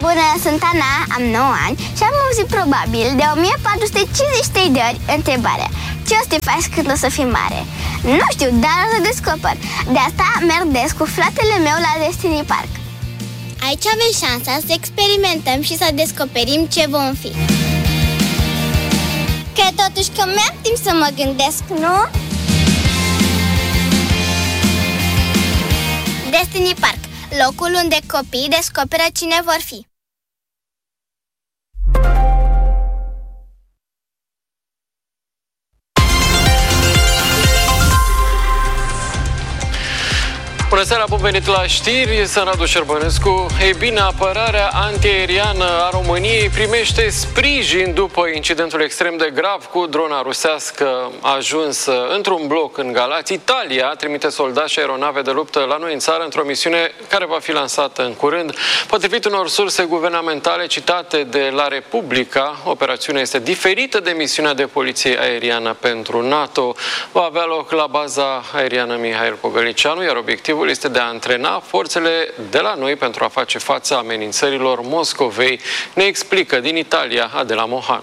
Până sunt Ana, am 9 ani și am auzit probabil de 1453 de ori întrebarea: ce o să te faci când o să fii mare? Nu știu, dar o să descoper. De asta merg des cu fratele meu la Destiny Park. Aici avem șansa să experimentăm și să descoperim ce vom fi. Cred totuși că mi-am timp să mă gândesc, nu? Destiny Park, locul unde copiii descoperă cine vor fi. Bună seara, bun venit la știri, sunt Radu Șerbănescu. Ei bine, apărarea antiaeriană a României primește sprijin după incidentul extrem de grav cu drona rusească ajuns într-un bloc în Galați. Italia trimite soldați și aeronave de luptă la noi în țară într-o misiune care va fi lansată în curând. Potrivit unor surse guvernamentale citate de La Republica, operațiunea este diferită de misiunea de poliție aeriană pentru NATO. Va avea loc la baza aeriană Mihail Pogălnicianu, iar obiectivul este de a antrena forțele de la noi pentru a face față amenințărilor Moscovei. Ne explică din Italia Adela Mohan.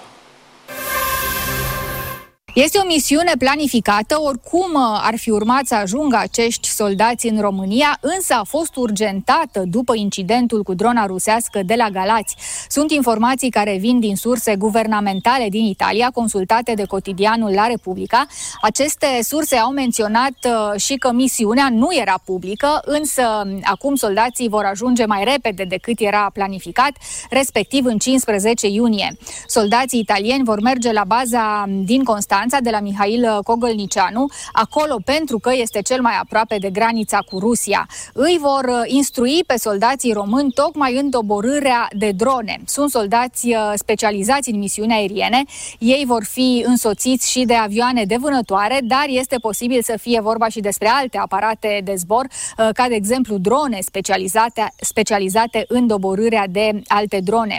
Este o misiune planificată, oricum ar fi urmat să ajungă acești soldați în România, însă a fost urgentată după incidentul cu drona rusească de la Galați. Sunt informații care vin din surse guvernamentale din Italia, consultate de cotidianul La Republica. Aceste surse au menționat și că misiunea nu era publică, însă acum soldații vor ajunge mai repede decât era planificat, respectiv în 15 iunie. Soldații italieni vor merge la baza din Constanța, de la Mihail Pogălnicianu, acolo pentru că este cel mai aproape de granița cu Rusia. Îi vor instrui pe soldații români tocmai în doborârea de drone. Sunt soldați specializați în misiuni aeriene. Ei vor fi însoțiți și de avioane de vânătoare, dar este posibil să fie vorba și despre alte aparate de zbor, ca de exemplu drone specializate în doborârea de alte drone.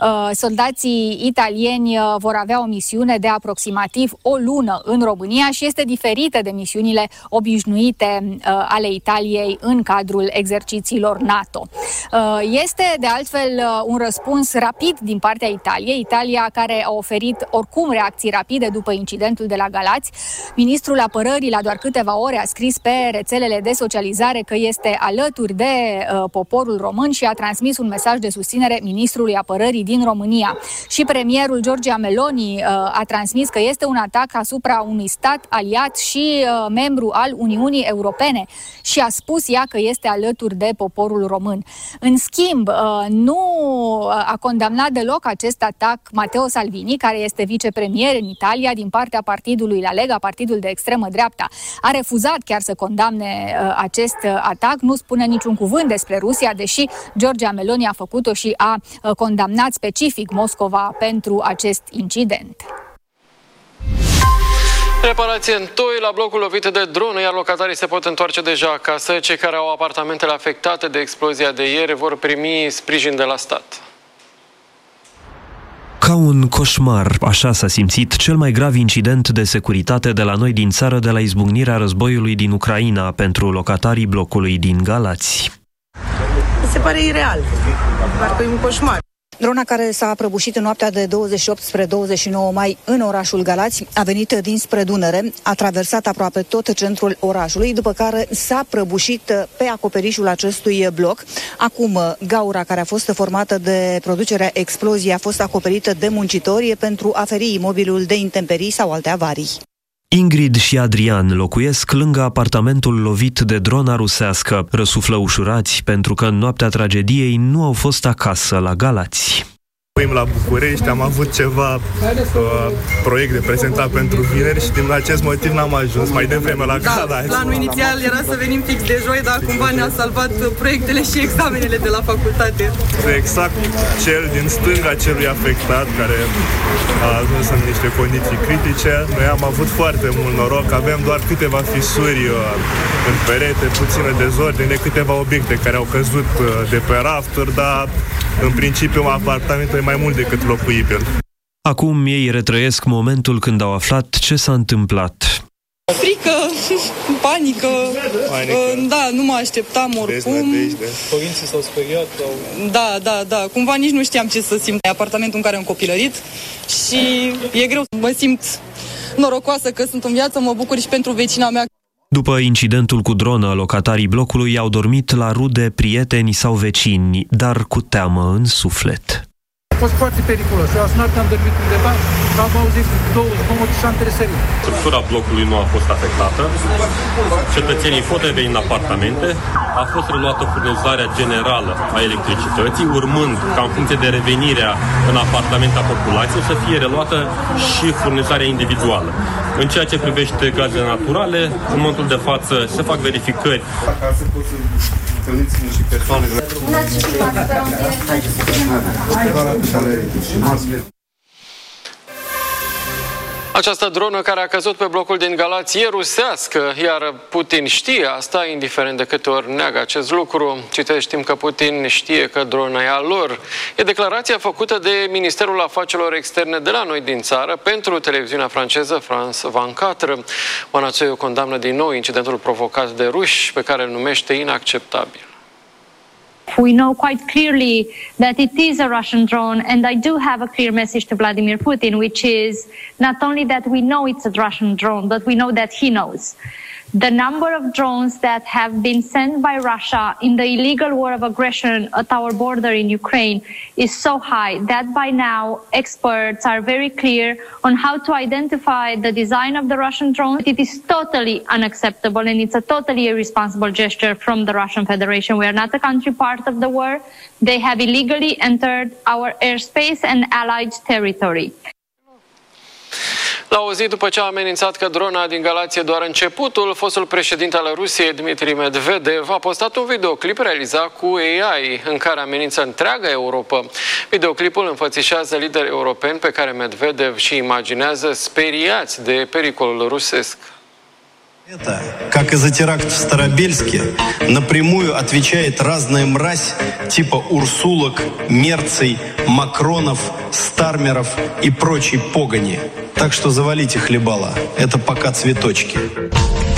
Soldații italieni vor avea o misiune de aproximativ o lună în România și este diferită de misiunile obișnuite ale Italiei în cadrul exercițiilor NATO. Este de altfel un răspuns rapid din partea Italiei, Italia care a oferit oricum reacții rapide după incidentul de la Galați. Ministrul Apărării la doar câteva ore a scris pe rețelele de socializare că este alături de poporul român și a transmis un mesaj de susținere ministrului Apărării din România. Și premierul Giorgia Meloni a transmis că este un atac asupra unui stat aliat și membru al Uniunii Europene și a spus ea că este alături de poporul român. În schimb, nu a condamnat deloc acest atac Matteo Salvini, care este vicepremier în Italia din partea partidului La Lega, partidul de extremă dreapta. A refuzat chiar să condamne acest atac, nu spune niciun cuvânt despre Rusia, deși Giorgia Meloni a făcut-o și a condamnat specific Moscova pentru acest incident. Reparație în Toi, la blocul lovit de dronă, iar locatarii se pot întoarce deja acasă. Cei care au apartamentele afectate de explozia de ieri vor primi sprijin de la stat. Ca un coșmar, așa s-a simțit cel mai grav incident de securitate de la noi din țară de la izbucnirea războiului din Ucraina pentru locatarii blocului din Galați. Mi se pare ireal, parcă e un coșmar. Drona care s-a prăbușit în noaptea de 28 spre 29 mai în orașul Galați a venit dinspre Dunăre, a traversat aproape tot centrul orașului, după care s-a prăbușit pe acoperișul acestui bloc. Acum, gaura care a fost formată de producerea exploziei a fost acoperită de muncitori pentru a feri imobilul de intemperii sau alte avarii. Ingrid și Adrian locuiesc lângă apartamentul lovit de drona rusească. Răsuflă ușurați pentru că în noaptea tragediei nu au fost acasă la Galați. La București, am avut ceva proiect de prezentat pentru vineri și din acest motiv n-am ajuns mai devreme la Galați. Planul inițial era să venim fix de joi, dar cumva ne-a salvat proiectele și examenele de la facultate. Exact cel din stânga celui afectat, care a ajuns în niște condiții critice. Noi am avut foarte mult noroc, avem doar câteva fisuri în perete, puține dezordine, câteva obiecte care au căzut de pe rafturi, dar în principiu apartamentul e mai mult decât locuibil. Acum ei retrăiesc momentul când au aflat ce s-a întâmplat. Frică, Panică. Da, nu mă așteptam oricum. Părinții s-au speriat? Da. Cumva nici nu știam ce să simt. Apartamentul în care am copilărit și e greu. Mă simt norocoasă că sunt în viață, mă bucur și pentru vecina mea. După incidentul cu dronă, locatarii blocului au dormit la rude, prieteni sau vecini, dar cu teamă în suflet. A fost foarte periculos. Eu azi noapte am dormit undeva și am auzit două zgomoturi și am tresărit. Structura blocului nu a fost afectată. Cetățenii pot reveni în apartamente. A fost reluată furnizarea generală a electricității, urmând ca în funcție de revenirea în apartamente a populației să fie reluată și furnizarea individuală. În ceea ce privește gazele naturale, în momentul de față se fac verificări. Această dronă care a căzut pe blocul din Galați e rusească, iar Putin știe asta, indiferent de câte ori neagă acest lucru. Știm că Putin știe că drona e a lor. E declarația făcută de Ministerul Afacerilor Externe de la noi din țară pentru televiziunea franceză France 24. Oana Țoiu condamnă din nou incidentul provocat de ruși, pe care îl numește inacceptabil. We know quite clearly that it is a Russian drone, and I do have a clear message to Vladimir Putin, which is not only that we know it's a Russian drone, but we know that he knows. The number of drones that have been sent by Russia in the illegal war of aggression at our border in Ukraine is so high that by now experts are very clear on how to identify the design of the Russian drone. It is totally unacceptable and it's a totally irresponsible gesture from the Russian Federation. We are not a country part of the war. They have illegally entered our airspace and allied territory. La o zi după ce a amenințat că drona din Galați e doar începutul, fostul președinte al Rusiei, Dmitri Medvedev, a postat un videoclip realizat cu AI, în care amenință întreaga Europa. Videoclipul înfățișează lideri europeni pe care Medvedev și imaginează speriați de pericolul rusesc. Это, как из-за теракта в Старобельске, напрямую отвечает разная мразь типа Урсулок, Мерций, Макронов, Стармеров и прочей погони. Так что завалите хлебала. Это пока цветочки.